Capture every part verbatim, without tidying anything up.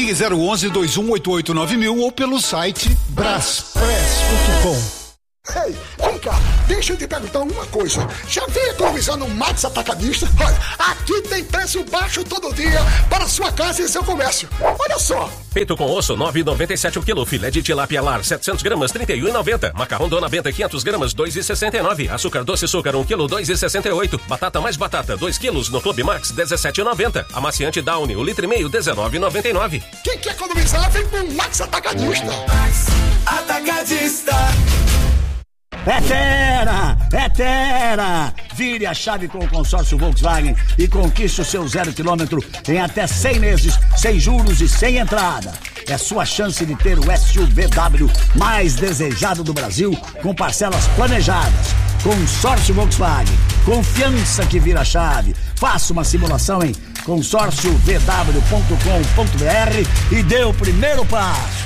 Ligue zero onze, dois um oito oito nove mil ou pelo site braspress ponto com. Ei, vem cá, deixa eu te perguntar uma coisa. Já veio economizar no Max Atacadista? Olha, aqui tem preço baixo todo dia para sua casa e seu comércio. Olha só. Peito com osso, nove reais e noventa e sete o quilo. Filé de tilápia lar, setecentos gramas, trinta e um reais e noventa. Macarrão Dona Benta, quinhentas gramas, dois reais e sessenta e nove. Açúcar doce açúcar, um quilo, dois reais e sessenta e oito. Batata mais batata, dois quilos no Clube Max, dezessete reais e noventa. Amaciante Downy, um litro e meio, dezenove reais e noventa e nove. Quem quer economizar, vem com o Max Atacadista. Max Atacadista. É Terra! É Terra! Vire a chave com o consórcio Volkswagen e conquiste o seu zero quilômetro em até cem meses, sem juros e sem entrada. É sua chance de ter o S U V W mais desejado do Brasil, com parcelas planejadas. Consórcio Volkswagen. Confiança que vira chave. Faça uma simulação em consórcio v w ponto com ponto b r e dê o primeiro passo.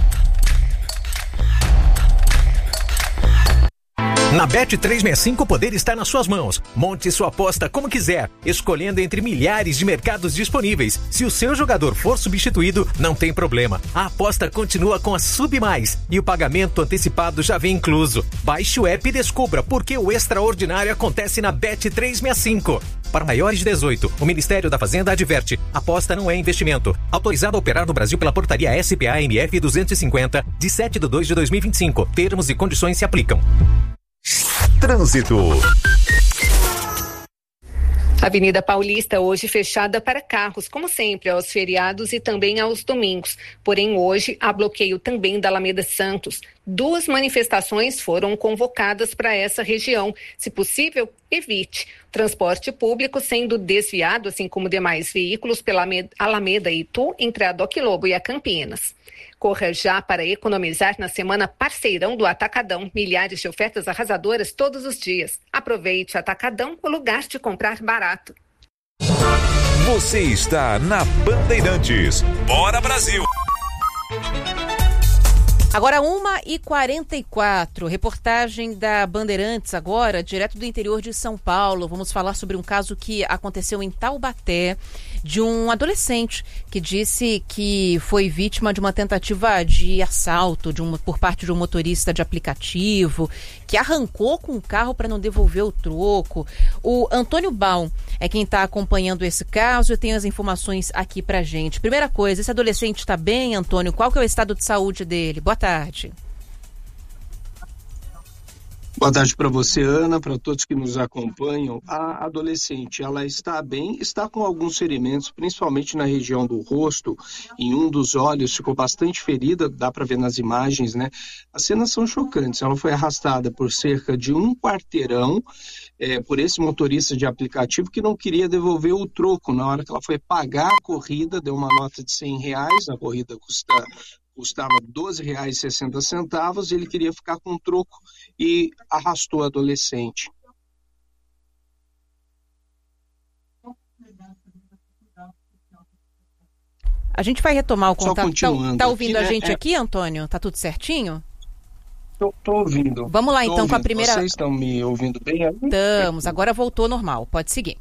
Na Bet trezentos e sessenta e cinco o poder está nas suas mãos. Monte sua aposta como quiser, escolhendo entre milhares de mercados disponíveis. Se o seu jogador for substituído, não tem problema. A aposta continua com a Sub Mais e o pagamento antecipado já vem incluso. Baixe o app e descubra por que o extraordinário acontece na Bet trezentos e sessenta e cinco. Para maiores de dezoito, o Ministério da Fazenda adverte: aposta não é investimento. Autorizado a operar no Brasil pela portaria S P A M F duzentos e cinquenta, de sete de dois de dois mil e vinte e cinco. Termos e condições se aplicam. Trânsito. Avenida Paulista hoje fechada para carros, como sempre, aos feriados e também aos domingos. Porém, hoje há bloqueio também da Alameda Santos. Duas manifestações foram convocadas para essa região. Se possível, evite. Transporte público sendo desviado, assim como demais veículos, pela Alameda Itu, entre a Doc Lobo e a Campinas. Corra já para economizar na semana Parceirão do Atacadão. Milhares de ofertas arrasadoras todos os dias. Aproveite Atacadão, o lugar de comprar barato. Você está na Bandeirantes. Bora, Brasil! Agora uma e quarenta e quatro, reportagem da Bandeirantes agora, direto do interior de São Paulo. Vamos falar sobre um caso que aconteceu em Taubaté, de um adolescente que disse que foi vítima de uma tentativa de assalto de uma, por parte de um motorista de aplicativo, que arrancou com o carro para não devolver o troco. O Antônio Baum é quem está acompanhando esse caso e tem as informações aqui pra gente. Primeira coisa, esse adolescente está bem, Antônio? Qual que é o estado de saúde dele? Boa tarde. Boa tarde para você, Ana, para todos que nos acompanham. A adolescente, ela está bem, está com alguns ferimentos, principalmente na região do rosto, em um dos olhos, ficou bastante ferida, dá para ver nas imagens, né? As cenas são chocantes, ela foi arrastada por cerca de um quarteirão é, por esse motorista de aplicativo que não queria devolver o troco. Na hora que ela foi pagar a corrida, deu uma nota de cem reais, a corrida custa... custava doze reais e sessenta centavos, ele queria ficar com o troco e arrastou a adolescente. A gente vai retomar o contato. Tá, tá ouvindo aqui, a gente né? aqui, Antônio? Tá tudo certinho? Tô, tô ouvindo. Vamos lá, tô então, ouvindo. com a primeira... Vocês estão me ouvindo bem? Estamos, agora voltou normal, pode seguir.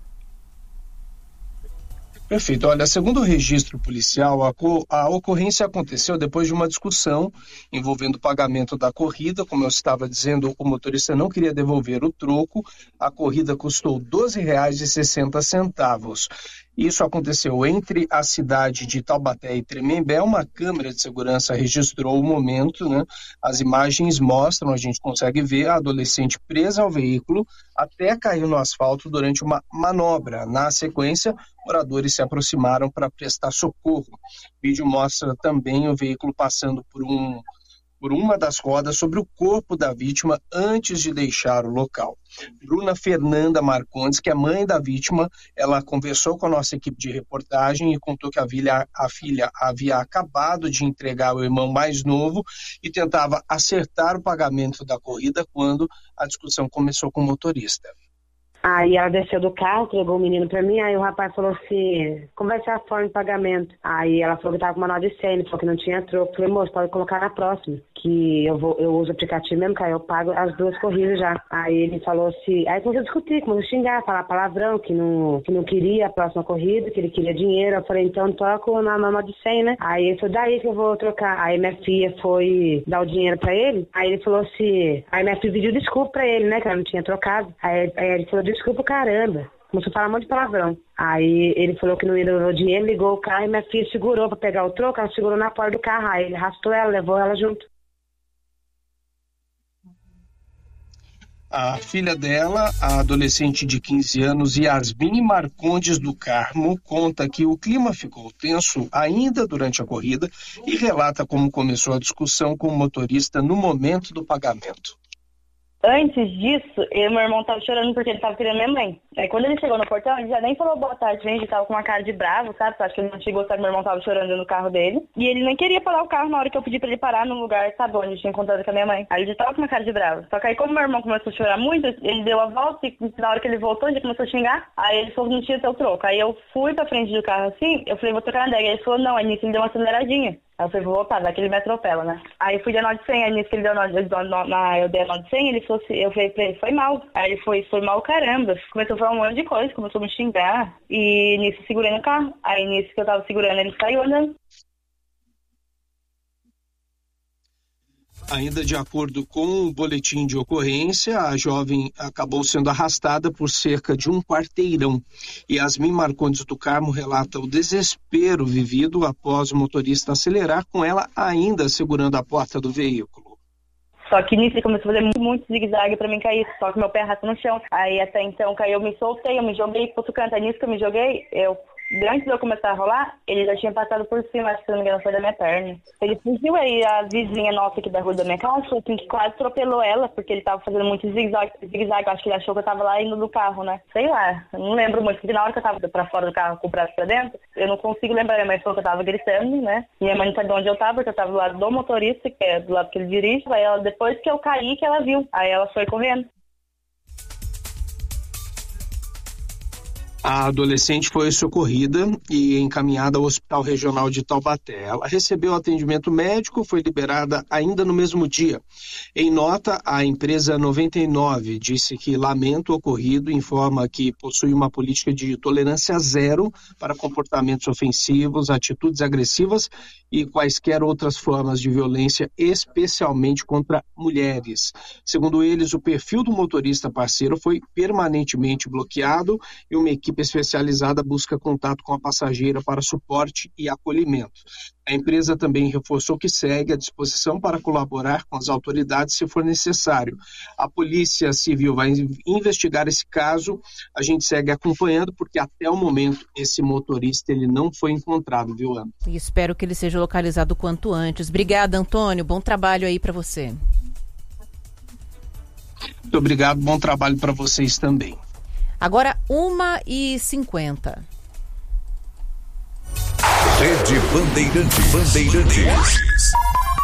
Perfeito. Olha, segundo o registro policial, a, co- a ocorrência aconteceu depois de uma discussão envolvendo o pagamento da corrida. Como eu estava dizendo, o motorista não queria devolver o troco. A corrida custou doze reais e sessenta centavos. Isso aconteceu entre a cidade de Taubaté e Tremembé. Uma câmera de segurança registrou o momento, né? As imagens mostram, a gente consegue ver a adolescente presa ao veículo até cair no asfalto durante uma manobra. Na sequência, moradores se aproximaram para prestar socorro. O vídeo mostra também o veículo passando por, um, por uma das rodas sobre o corpo da vítima antes de deixar o local. Bruna Fernanda Marcondes, que é mãe da vítima, ela conversou com a nossa equipe de reportagem e contou que a filha, a filha havia acabado de entregar o irmão mais novo e tentava acertar o pagamento da corrida quando a discussão começou com o motorista. Aí ela desceu do carro, entregou o menino pra mim, aí o rapaz falou assim, como vai ser a forma de pagamento? Aí ela falou que tava com uma nota de cem, ele falou que não tinha troco. Falei, moço, pode colocar na próxima, que eu, vou, eu uso o aplicativo mesmo, que aí eu pago as duas corridas já. Aí ele falou assim, aí começou a discutir, começou a xingar, falar palavrão, que não, que não queria a próxima corrida, que ele queria dinheiro. Eu falei, então troco na nota de cem, né? Aí ele falou, daí que eu vou trocar. Aí minha filha foi dar o dinheiro pra ele, aí ele falou assim, aí minha filha pediu desculpa pra ele, né, que ela não tinha trocado. Aí, aí ele falou, desculpa, caramba. Começou a falar um monte de palavrão. Aí ele falou que não ia dar o dinheiro, ligou o carro e minha filha segurou pra pegar o troco, ela segurou na porta do carro. Aí ele arrastou ela, levou ela junto. A filha dela, a adolescente de quinze anos, Yasmin Marcondes do Carmo, conta que o clima ficou tenso ainda durante a corrida e relata como começou a discussão com o motorista no momento do pagamento. Antes disso, eu, meu irmão tava chorando porque ele tava querendo minha mãe. Aí quando ele chegou no portão, ele já nem falou boa tarde, gente, ele tava com uma cara de bravo, sabe? Acho que ele não tinha gostado que meu irmão tava chorando no carro dele. E ele nem queria parar o carro na hora que eu pedi pra ele parar no lugar, sabe, onde eu tinha encontrado com a minha mãe. Aí ele já tava com uma cara de bravo. Só que aí como meu irmão começou a chorar muito, ele deu a volta e na hora que ele voltou, ele começou a xingar. Aí ele falou que não tinha seu troco. Aí eu fui pra frente do carro assim, eu falei, vou trocar na adega. Aí ele falou, não, aí nisso ele deu uma aceleradinha. Aí eu falei, vou voltar, vai que ele me atropela, né? Aí eu fui dar nó de cem, aí nisso que ele deu nó de na, eu dei nó de cem, ele falou assim, eu falei pra ele, foi mal. Aí ele foi, foi mal caramba. Começou a falar um monte de coisa, começou a me xingar. E nisso eu segurei no carro. Aí nisso que eu tava segurando, ele saiu andando. Ainda de acordo com o boletim de ocorrência, a jovem acabou sendo arrastada por cerca de um quarteirão. Yasmin Marcondes do Carmo relata o desespero vivido após o motorista acelerar com ela ainda segurando a porta do veículo. Só que nisso ele começou a fazer muito, muito zigue-zague pra mim cair, só que meu pé arrastou no chão. Aí até então caiu, eu me soltei, eu me joguei pro outro canto. Aí nisso que eu me joguei, eu... Antes de eu começar a rolar, ele já tinha passado por cima, acho que se não me engano foi da minha perna. Ele fugiu aí, a vizinha nossa aqui da rua da minha casa, assim, que quase atropelou ela, porque ele tava fazendo muito zigue-zague, zigue-zague, acho que ele achou que eu tava lá indo do carro, né? Sei lá, eu não lembro muito, porque na hora que eu tava pra fora do carro com o braço pra dentro, eu não consigo lembrar, minha mãe falou que eu tava gritando, né? Minha mãe não sabia onde eu tava, porque eu tava do lado do motorista, que é do lado que ele dirige, aí ela, depois que eu caí, que ela viu, aí ela foi correndo. A adolescente foi socorrida e encaminhada ao Hospital Regional de Taubaté. Ela recebeu atendimento médico, foi liberada ainda no mesmo dia. Em nota, a empresa noventa e nove disse que lamenta o ocorrido e informa que possui uma política de tolerância zero para comportamentos ofensivos, atitudes agressivas e quaisquer outras formas de violência, especialmente contra mulheres. Segundo eles, o perfil do motorista parceiro foi permanentemente bloqueado e uma equipe especializada busca contato com a passageira para suporte e acolhimento. A empresa também reforçou que segue à disposição para colaborar com as autoridades se for necessário. A Polícia Civil vai investigar esse caso, a gente segue acompanhando, porque até o momento esse motorista ele não foi encontrado, viu, Ana? E espero que ele seja localizado o quanto antes. Obrigada, Antônio, bom trabalho aí para você. Muito obrigado, bom trabalho para vocês também. Agora, uma e cinquenta. Rede Bandeirantes. Bandeirantes.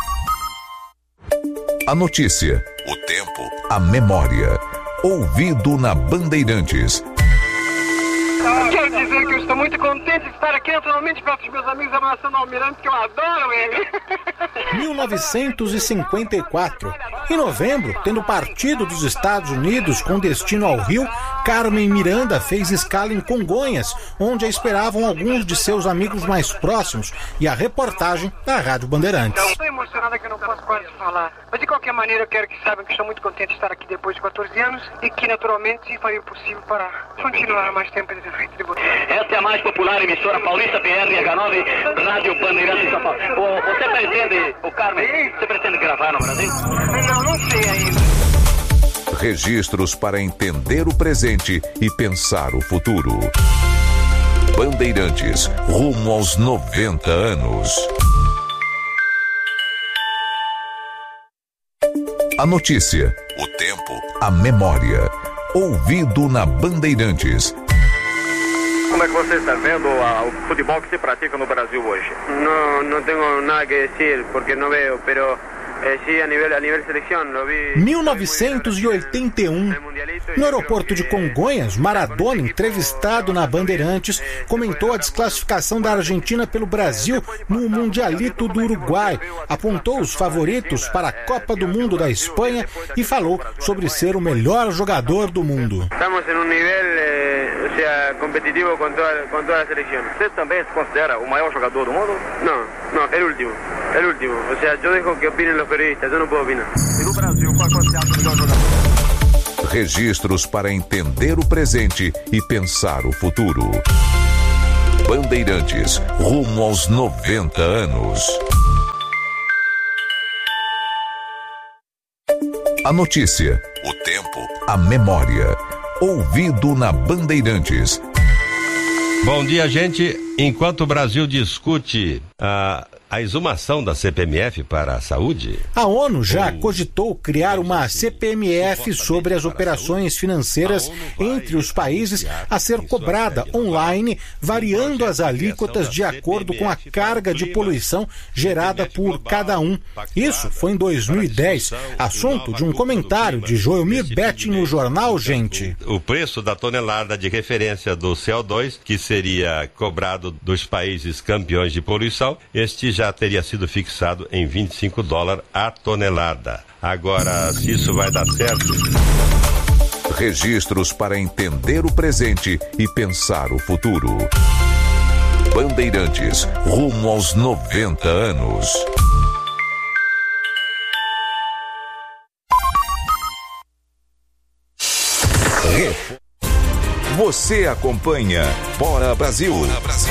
A notícia, o tempo, a memória. Ouvido na Bandeirantes. Quero dizer que eu estou muito contente de estar aqui naturalmente perto dos meus amigos abraçando o Almirante, que eu adoro ele. mil novecentos e cinquenta e quatro. Em novembro, tendo partido dos Estados Unidos com destino ao Rio, Carmen Miranda fez escala em Congonhas, onde a esperavam alguns de seus amigos mais próximos, e a reportagem da Rádio Bandeirantes. Estou emocionada que eu não posso quase falar. Mas de qualquer maneira eu quero que saibam que estou muito contente de estar aqui depois de quatorze anos e que naturalmente farei o possível para continuar mais tempo de frente de vocês. Esta é a mais popular emissora paulista, P R H nove, Rádio Bandeirantes de São Paulo. O, você pretende, o Carmen, você pretende gravar no Brasil? Não, não sei ainda. Registros para entender o presente e pensar o futuro. Bandeirantes, rumo aos noventa anos. A notícia, o tempo, a memória. Ouvido na Bandeirantes. Como é que você está vendo a, o futebol que se pratica no Brasil hoje? No, no tengo nada que decir porque no veo, pero mil novecentos e oitenta e um. No aeroporto de Congonhas, Maradona, entrevistado na Bandeirantes, comentou a desclassificação da Argentina pelo Brasil no Mundialito do Uruguai, apontou os favoritos para a Copa do Mundo da Espanha e falou sobre ser o melhor jogador do mundo. Estamos em um nível eh, sea, competitivo com toda, com toda a seleção. Você também se considera o maior jogador do mundo? Não, não, é o último. É o último. Ou seja, eu deixo que opinem os periodistas, eu não posso opinar. E no Brasil, qual você acha o melhor jogador? Registros para entender o presente e pensar o futuro. Bandeirantes, rumo aos noventa anos. A notícia, o tempo, a memória. Ouvido na Bandeirantes. Bom dia, gente. Enquanto o Brasil discute a, a exumação da C P M F para a saúde... A ONU já cogitou criar uma C P M F sobre as operações financeiras entre os países a ser cobrada online, variando as alíquotas de acordo com a carga de poluição gerada por cada um. Isso foi em dois mil e dez, assunto de um comentário de Joelmir Betting no jornal Gente. O preço da tonelada de referência do C O dois, que seria cobrado dos países campeões de poluição, este já teria sido fixado em vinte e cinco dólares a tonelada. Agora, se isso vai dar certo... Registros para entender o presente e pensar o futuro. Bandeirantes, rumo aos noventa anos. Você acompanha Bora Brasil. Bora Brasil.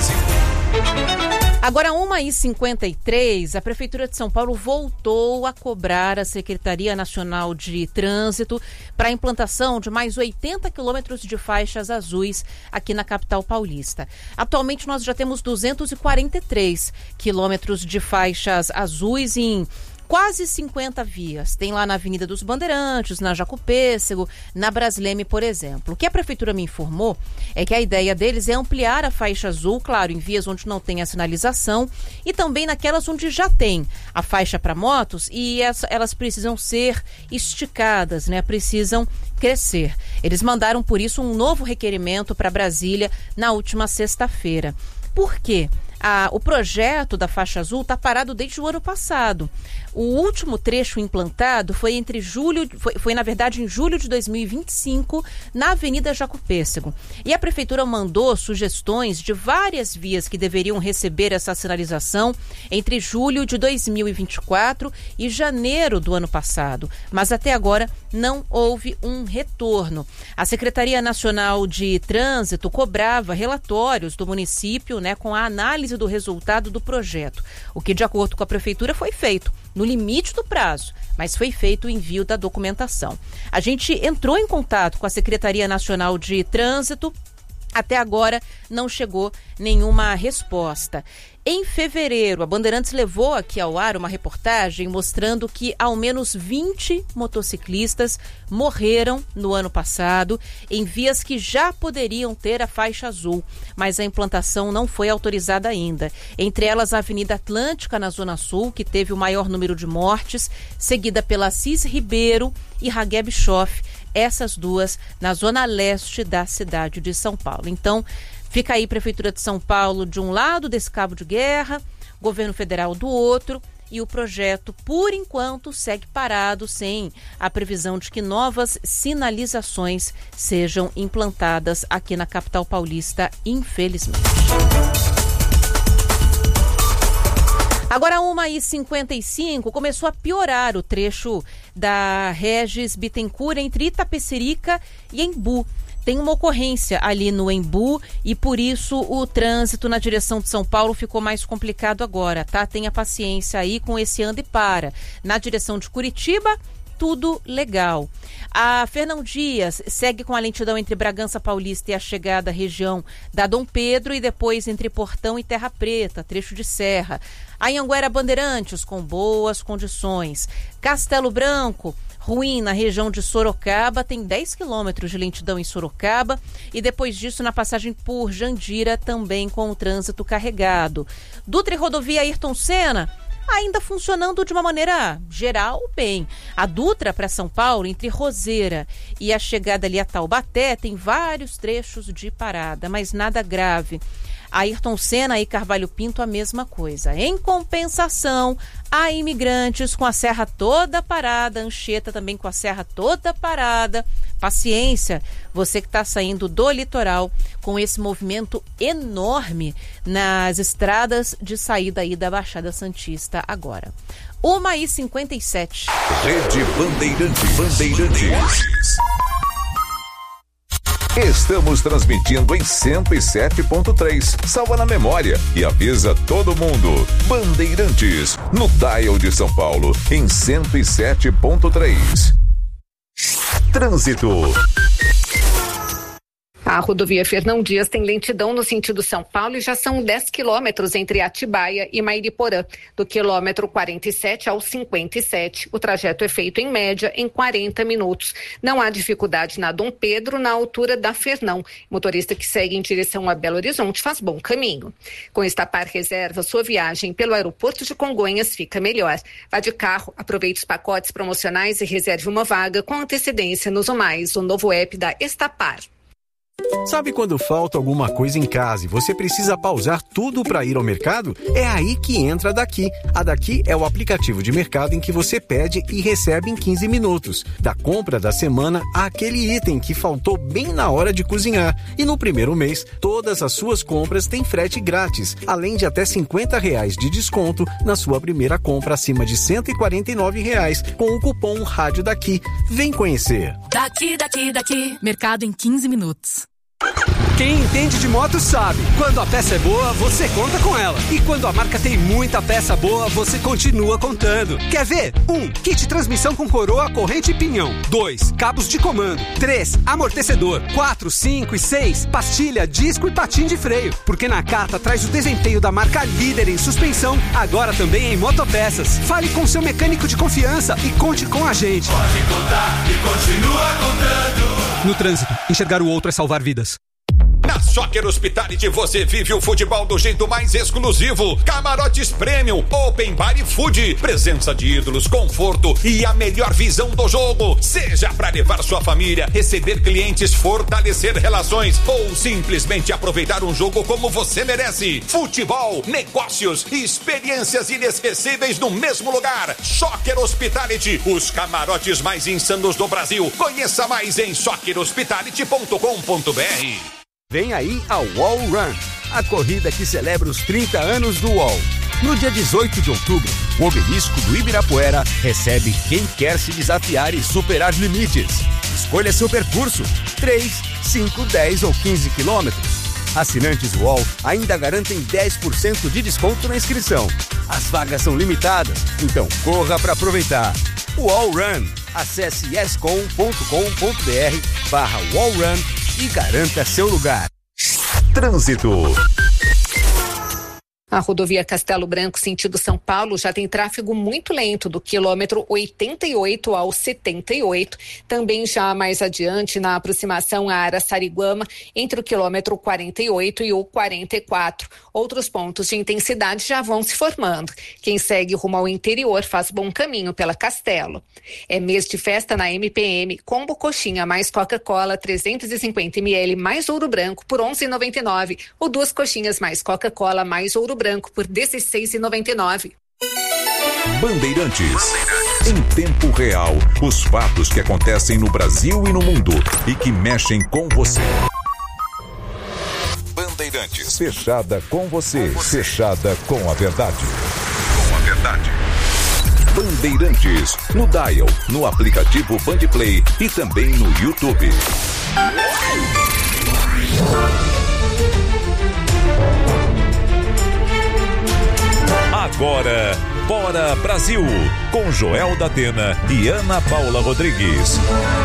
Agora, uma e cinquenta e três, a Prefeitura de São Paulo voltou a cobrar a Secretaria Nacional de Trânsito para a implantação de mais oitenta quilômetros de faixas azuis aqui na capital paulista. Atualmente, nós já temos duzentos e quarenta e três quilômetros de faixas azuis em quase cinquenta vias. Tem lá na Avenida dos Bandeirantes, na Jacopêssego, na Brasleme, por exemplo. O que a Prefeitura me informou é que a ideia deles é ampliar a faixa azul, claro, em vias onde não tem a sinalização e também naquelas onde já tem a faixa para motos e elas precisam ser esticadas, né? Precisam crescer. Eles mandaram, por isso, um novo requerimento para Brasília na última sexta-feira. Por quê? Ah, o projeto da faixa azul está parado desde o ano passado. O último trecho implantado foi entre julho, foi, foi na verdade em julho de dois mil e vinte e cinco, na Avenida Jacopêssego. E a Prefeitura mandou sugestões de várias vias que deveriam receber essa sinalização entre julho de dois mil e vinte e quatro e janeiro do ano passado. Mas até agora não houve um retorno. A Secretaria Nacional de Trânsito cobrava relatórios do município, né, com a análise do resultado do projeto. O que, de acordo com a Prefeitura, foi feito no limite do prazo, mas foi feito o envio da documentação. A gente entrou em contato com a Secretaria Nacional de Trânsito, até agora não chegou nenhuma resposta. Em fevereiro, a Bandeirantes levou aqui ao ar uma reportagem mostrando que ao menos vinte motociclistas morreram no ano passado em vias que já poderiam ter a faixa azul, mas a implantação não foi autorizada ainda. Entre elas, a Avenida Atlântica, na Zona Sul, que teve o maior número de mortes, seguida pela Assis Ribeiro e Ragué Bischoff, essas duas na Zona Leste da cidade de São Paulo. Então, fica aí Prefeitura de São Paulo de um lado desse cabo de guerra, governo federal do outro, e o projeto, por enquanto, segue parado sem a previsão de que novas sinalizações sejam implantadas aqui na capital paulista, infelizmente. Agora, uma e cinquenta e cinco, começou a piorar o trecho da Regis Bittencourt entre Itapecerica e Embu. Tem uma ocorrência ali no Embu e por isso o trânsito na direção de São Paulo ficou mais complicado agora, tá? Tenha paciência aí com esse anda e para. Na direção de Curitiba, tudo legal. A Fernão Dias segue com a lentidão entre Bragança Paulista e a chegada à região da Dom Pedro e depois entre Portão e Terra Preta, trecho de serra. A Anhanguera Bandeirantes com boas condições. Castelo Branco, ruim na região de Sorocaba, tem dez quilômetros de lentidão em Sorocaba e depois disso na passagem por Jandira também com o trânsito carregado. Dutra e rodovia Ayrton Senna, ainda funcionando de uma maneira geral bem. A Dutra para São Paulo, entre Roseira e a chegada ali a Taubaté, tem vários trechos de parada, mas nada grave. Ayrton Senna e Carvalho Pinto, a mesma coisa. Em compensação, há Imigrantes com a serra toda parada, Anchieta também com a serra toda parada. Paciência, você que está saindo do litoral com esse movimento enorme nas estradas de saída aí da Baixada Santista agora. uma e cinquenta e sete. Rede Bandeirantes. Bandeirantes. Estamos transmitindo em cento e sete ponto três. Salva na memória e avisa todo mundo. Bandeirantes, no dial de São Paulo, em cento e sete ponto três. Trânsito. A rodovia Fernão Dias tem lentidão no sentido São Paulo e já são dez quilômetros entre Atibaia e Mairiporã. Do quilômetro quarenta e sete ao cinquenta e sete, o trajeto é feito em média em quarenta minutos. Não há dificuldade na Dom Pedro, na altura da Fernão. Motorista que segue em direção a Belo Horizonte faz bom caminho. Com Estapar Reserva, sua viagem pelo aeroporto de Congonhas fica melhor. Vá de carro, aproveite os pacotes promocionais e reserve uma vaga com antecedência no Zumais, o novo app da Estapar. Sabe quando falta alguma coisa em casa e você precisa pausar tudo para ir ao mercado? É aí que entra a Daqui. A Daqui é o aplicativo de mercado em que você pede e recebe em quinze minutos. Da compra da semana àquele item que faltou bem na hora de cozinhar. E no primeiro mês, todas as suas compras têm frete grátis, além de até cinquenta reais de desconto na sua primeira compra acima de cento e quarenta e nove reais com o cupom Rádio Daqui. Vem conhecer. Daqui, daqui, daqui. Mercado em quinze minutos. Quem entende de moto sabe, quando a peça é boa, você conta com ela. E quando a marca tem muita peça boa, você continua contando. Quer ver? um. Kit transmissão com coroa, corrente e pinhão. dois. Cabos de comando. três. Amortecedor. quatro, cinco e seis. Pastilha, disco e patim de freio. Porque Nakata traz o desempenho da marca líder em suspensão, agora também em motopeças. Fale com seu mecânico de confiança e conte com a gente. Pode contar e continua contando. No trânsito, enxergar o outro é salvar vidas. Na Soccer Hospitality você vive o futebol do jeito mais exclusivo. Camarotes Premium, Open Bar e Food. Presença de ídolos, conforto e a melhor visão do jogo. Seja para levar sua família, receber clientes, fortalecer relações ou simplesmente aproveitar um jogo como você merece. Futebol, negócios e experiências inesquecíveis no mesmo lugar. Soccer Hospitality, os camarotes mais insanos do Brasil. Conheça mais em soccer hospitality ponto com ponto b r. Vem aí a Wall Run, a corrida que celebra os trinta anos do U O L. No dia dezoito de outubro, o obelisco do Ibirapuera recebe quem quer se desafiar e superar limites. Escolha seu percurso, três, cinco, dez ou quinze quilômetros. Assinantes U O L ainda garantem dez por cento de desconto na inscrição. As vagas são limitadas, então corra para aproveitar. Wall Run. Acesse escom ponto com ponto b r barra Wall Run e garanta seu lugar. Trânsito. A rodovia Castelo Branco, sentido São Paulo, já tem tráfego muito lento do quilômetro oitenta e oito ao setenta e oito. Também já mais adiante, na aproximação a Araçariguama, entre o quilômetro quarenta e oito e o quarenta e quatro. Outros pontos de intensidade já vão se formando. Quem segue rumo ao interior faz bom caminho pela Castelo. É mês de festa na M P M. Combo coxinha mais Coca-Cola trezentos e cinquenta mililitros mais Ouro Branco por onze reais e noventa e nove centavos. Ou duas coxinhas mais Coca-Cola mais Ouro Branco por dezesseis reais e noventa e nove centavos. Bandeirantes. Em tempo real, os fatos que acontecem no Brasil e no mundo e que mexem com você. Bandeirantes. Fechada com você. com você. Fechada com a verdade. Com a verdade. Bandeirantes. No dial, no aplicativo Bandplay e também no YouTube. Agora, Bora Brasil, com Joel da Atena e Ana Paula Rodrigues.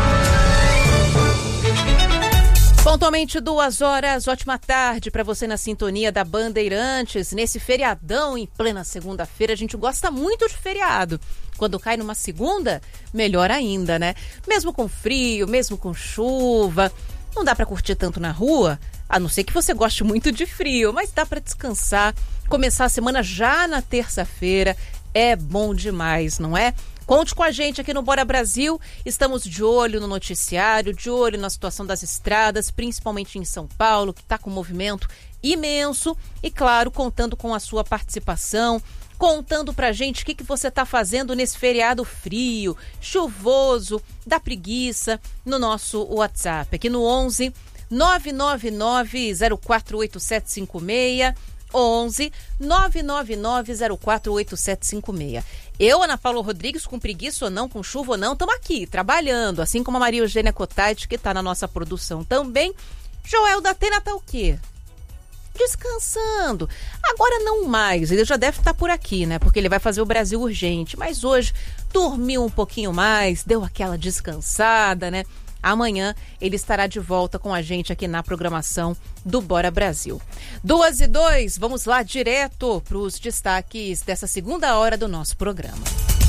Pontualmente duas horas, ótima tarde para você na sintonia da Bandeirantes. Nesse feriadão em plena segunda-feira, a gente gosta muito de feriado. Quando cai numa segunda, melhor ainda, né? Mesmo com frio, mesmo com chuva, não dá para curtir tanto na rua, a não ser que você goste muito de frio, mas dá para descansar, começar a semana já na terça-feira. é bom demais, não é? Conte com a gente aqui no Bora Brasil, estamos de olho no noticiário, de olho na situação das estradas, principalmente em São Paulo, que está com um movimento imenso e, claro, contando com a sua participação, contando pra gente o que, que você está fazendo nesse feriado frio, chuvoso, da preguiça, no nosso WhatsApp, aqui no onze nove nove nove zero quatro oito sete cinco seis, onze nove nove nove zero quatro oito sete cinco seis. Eu, Ana Paula Rodrigues, com preguiça ou não, com chuva ou não, estamos aqui, trabalhando, assim como a Maria Eugênia Cotati, que está na nossa produção também. Joel da Atena tá o quê? Descansando. Agora não mais, ele já deve estar por aqui, né? Porque ele vai fazer o Brasil Urgente, mas hoje dormiu um pouquinho mais, deu aquela descansada, né? Amanhã ele estará de volta com a gente aqui na programação do Bora Brasil. Duas e dois, vamos lá direto para os destaques dessa segunda hora do nosso programa.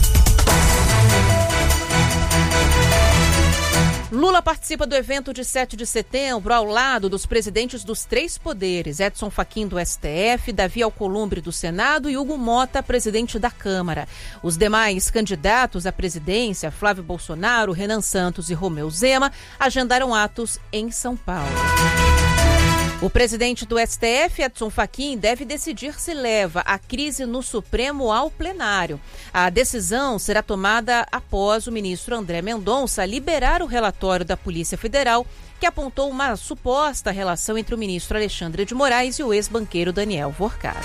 Lula participa do evento de sete de setembro ao lado dos presidentes dos três poderes, Edson Fachin do S T F, Davi Alcolumbre do Senado e Hugo Mota, presidente da Câmara. Os demais candidatos à presidência, Flávio Bolsonaro, Renan Santos e Romeu Zema, agendaram atos em São Paulo. O presidente do S T F, Edson Fachin, deve decidir se leva a crise no Supremo ao plenário. A decisão será tomada após o ministro André Mendonça liberar o relatório da Polícia Federal, que apontou uma suposta relação entre o ministro Alexandre de Moraes e o ex-banqueiro Daniel Vorcado.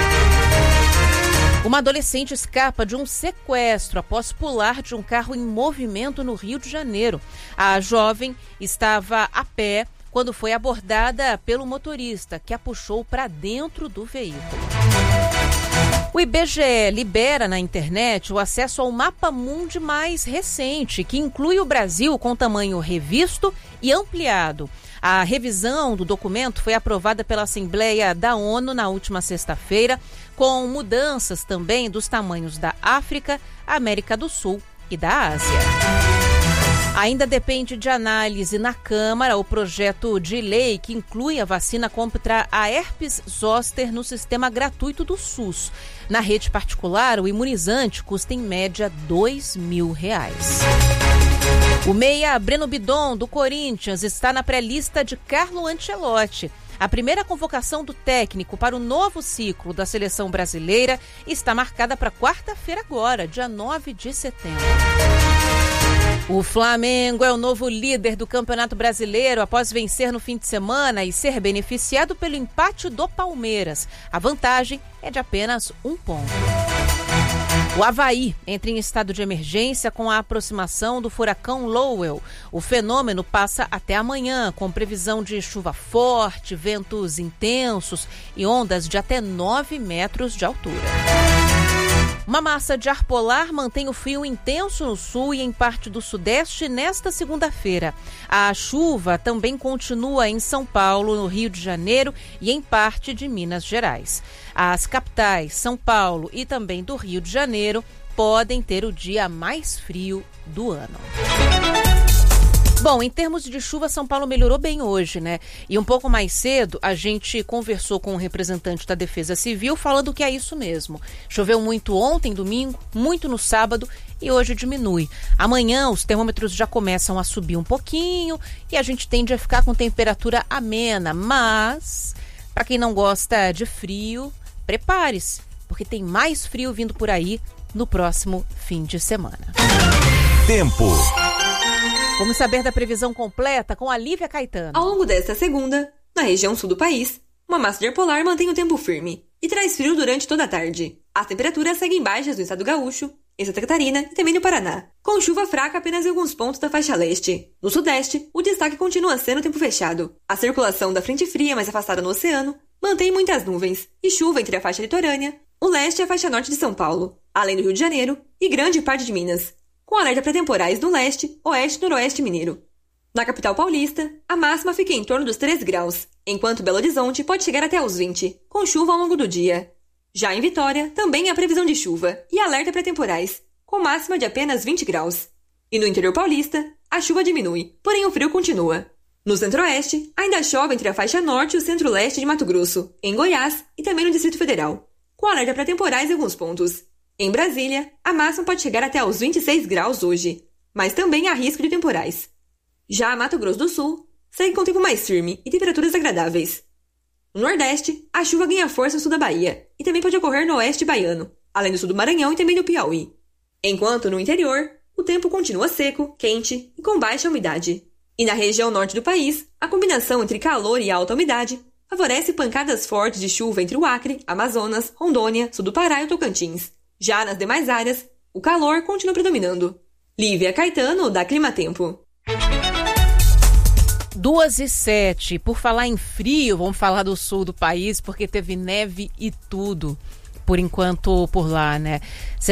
Uma adolescente escapa de um sequestro após pular de um carro em movimento no Rio de Janeiro. A jovem estava a pé quando foi abordada pelo motorista, que a puxou para dentro do veículo. O I B G E libera na internet o acesso ao Mapa Mundi mais recente, que inclui o Brasil com tamanho revisto e ampliado. A revisão do documento foi aprovada pela Assembleia da ONU na última sexta-feira, com mudanças também dos tamanhos da África, América do Sul e da Ásia. Ainda depende de análise na Câmara o projeto de lei que inclui a vacina contra a herpes zoster no sistema gratuito do SUS. Na rede particular, o imunizante custa em média dois mil reais. O meia Breno Bidon, do Corinthians, está na pré-lista de Carlo Ancelotti. A primeira convocação do técnico para o novo ciclo da seleção brasileira está marcada para quarta-feira agora, dia nove de setembro. O Flamengo é o novo líder do Campeonato Brasileiro após vencer no fim de semana e ser beneficiado pelo empate do Palmeiras. A vantagem é de apenas um ponto. O Avaí entra em estado de emergência com a aproximação do furacão Lowell. O fenômeno passa até amanhã, com previsão de chuva forte, ventos intensos e ondas de até nove metros de altura. Uma massa de ar polar mantém o frio intenso no sul e em parte do sudeste nesta segunda-feira. A chuva também continua em São Paulo, no Rio de Janeiro e em parte de Minas Gerais. As capitais, São Paulo e também do Rio de Janeiro, podem ter o dia mais frio do ano. Bom, em termos de chuva, São Paulo melhorou bem hoje, né? E um pouco mais cedo, a gente conversou com um representante da Defesa Civil falando que é isso mesmo. Choveu muito ontem, domingo, muito no sábado e hoje diminui. Amanhã os termômetros já começam a subir um pouquinho e a gente tende a ficar com temperatura amena. Mas, para quem não gosta de frio, prepare-se, porque tem mais frio vindo por aí no próximo fim de semana. Tempo. Vamos saber da previsão completa com a Lívia Caetano. Ao longo desta segunda, na região sul do país, uma massa de ar polar mantém o tempo firme e traz frio durante toda a tarde. As temperaturas seguem baixas no estado gaúcho, em Santa Catarina e também no Paraná, com chuva fraca apenas em alguns pontos da faixa leste. No sudeste, o destaque continua sendo o tempo fechado. A circulação da frente fria mais afastada no oceano mantém muitas nuvens e chuva entre a faixa litorânea, o leste e a faixa norte de São Paulo, além do Rio de Janeiro e grande parte de Minas, com alerta para temporais no leste, oeste e noroeste mineiro. Na capital paulista, a máxima fica em torno dos três graus, enquanto Belo Horizonte pode chegar até os vinte, com chuva ao longo do dia. Já em Vitória, também há previsão de chuva e alerta para temporais, com máxima de apenas vinte graus. E no interior paulista, a chuva diminui, porém o frio continua. No centro-oeste, ainda chove entre a faixa norte e o centro-leste de Mato Grosso, em Goiás e também no Distrito Federal, com alerta para temporais em alguns pontos. Em Brasília, a máxima pode chegar até aos vinte e seis graus hoje, mas também há risco de temporais. Já Mato Grosso do Sul segue com tempo mais firme e temperaturas agradáveis. No Nordeste, a chuva ganha força no sul da Bahia e também pode ocorrer no oeste baiano, além do sul do Maranhão e também do Piauí. Enquanto no interior, o tempo continua seco, quente e com baixa umidade. E na região norte do país, a combinação entre calor e alta umidade favorece pancadas fortes de chuva entre o Acre, Amazonas, Rondônia, sul do Pará e o Tocantins. Já nas demais áreas, o calor continua predominando. Lívia Caetano, da Climatempo. Duas e sete. Por falar em frio, vamos falar do sul do país, porque teve neve e tudo, por enquanto, por lá, né?